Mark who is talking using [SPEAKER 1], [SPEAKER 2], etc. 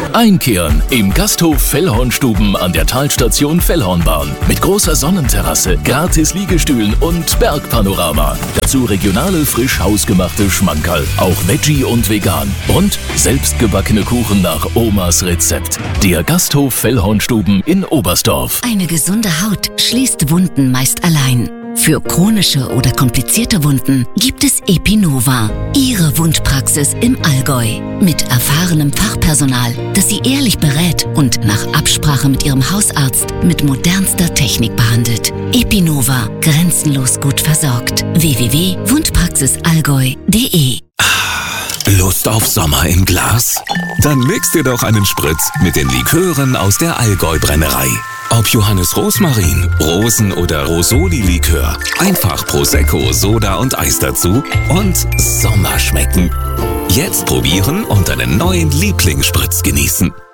[SPEAKER 1] Einkehren im Gasthof Fellhornstuben an der Talstation Fellhornbahn. Mit großer Sonnenterrasse, gratis Liegestühlen und Bergpanorama. Dazu regionale, frisch hausgemachte Schmankerl, auch Veggie und vegan. Und selbstgebackene Kuchen nach Omas Rezept. Der Gasthof Fellhornstuben in Oberstdorf.
[SPEAKER 2] Eine gesunde Haut schließt Wunden meist allein. Für chronische oder komplizierte Wunden gibt es Epinova, Ihre Wundpraxis im Allgäu. Mit erfahrenem Fachpersonal, das Sie ehrlich berät und nach Absprache mit Ihrem Hausarzt mit modernster Technik behandelt. Epinova, grenzenlos gut versorgt. www.wundpraxisallgäu.de.
[SPEAKER 3] Lust auf Sommer im Glas? Dann mix dir doch einen Spritz mit den Likören aus der Allgäu-Brennerei. Ob Johannes Rosmarin, Rosen- oder Rosoli-Likör, einfach Prosecco, Soda und Eis dazu und Sommer schmecken. Jetzt probieren und einen neuen Lieblingsspritz genießen.